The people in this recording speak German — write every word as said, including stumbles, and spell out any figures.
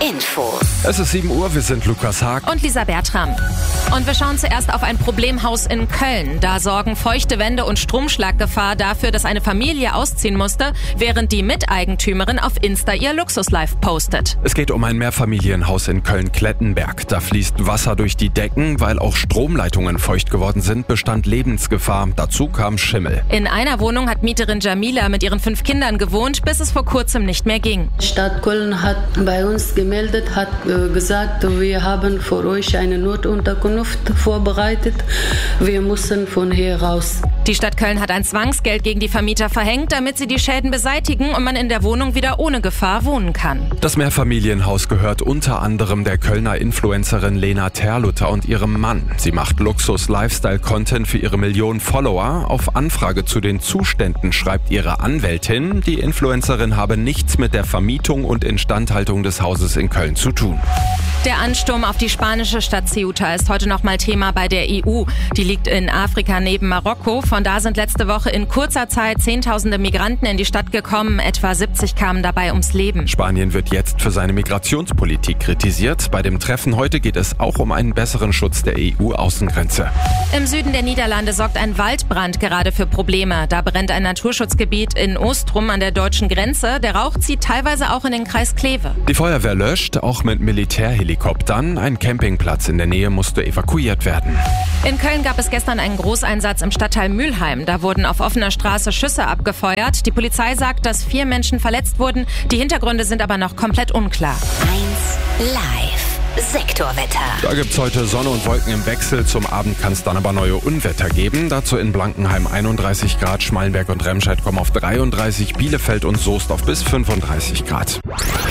Info. Es ist sieben Uhr, wir sind Lukas Haag und Lisa Bertram. Und wir schauen zuerst auf ein Problemhaus in Köln. Da sorgen feuchte Wände und Stromschlaggefahr dafür, dass eine Familie ausziehen musste, während die Miteigentümerin auf Insta ihr Luxuslife postet. Es geht um ein Mehrfamilienhaus in Köln-Klettenberg. Da fließt Wasser durch die Decken. Weil auch Stromleitungen feucht geworden sind, bestand Lebensgefahr. Dazu kam Schimmel. In einer Wohnung hat Mieterin Jamila mit ihren fünf Kindern gewohnt, bis es vor kurzem nicht mehr ging. Die Stadt Köln hat bei uns gemeldet, hat äh, gesagt, wir haben für euch eine Notunterkunft vorbereitet. Wir müssen von hier raus. Die Stadt Köln hat ein Zwangsgeld gegen die Vermieter verhängt, damit sie die Schäden beseitigen und man in der Wohnung wieder ohne Gefahr wohnen kann. Das Mehrfamilienhaus gehört unter anderem der Kölner Influencerin Lena Terluther und ihrem Mann. Sie macht Luxus-Lifestyle-Content für ihre Millionen Follower. Auf Anfrage zu den Zuständen schreibt ihre Anwältin, die Influencerin habe nichts mit der Vermietung und Instandhaltung des Hauses in Köln zu tun. Der Ansturm auf die spanische Stadt Ceuta ist heute nochmal Thema bei der E U. Die liegt in Afrika neben Marokko. Von da sind letzte Woche in kurzer Zeit Zehntausende Migranten in die Stadt gekommen. Etwa siebzig kamen dabei ums Leben. Spanien wird jetzt für seine Migrationspolitik kritisiert. Bei dem Treffen heute geht es auch um einen besseren Schutz der E U-Außengrenze. Im Süden der Niederlande sorgt ein Waldbrand gerade für Probleme. Da brennt ein Naturschutzgebiet in Ostrum an der deutschen Grenze. Der Rauch zieht teilweise auch in den Kreis Kleve. Die Feuerwehr löscht, auch mit Militärhelikoptern. Ein Campingplatz in der Nähe musste evakuiert werden. In Köln gab es gestern einen Großeinsatz im Stadtteil Mülheim. Da wurden auf offener Straße Schüsse abgefeuert. Die Polizei sagt, dass vier Menschen verletzt wurden. Die Hintergründe sind aber noch komplett unklar. eins Live. Sektorwetter. Da gibt's heute Sonne und Wolken im Wechsel. Zum Abend kann es dann aber neue Unwetter geben. Dazu in Blankenheim einunddreißig Grad, Schmallenberg und Remscheid kommen auf dreiunddreißig, Bielefeld und Soest auf bis fünfunddreißig Grad.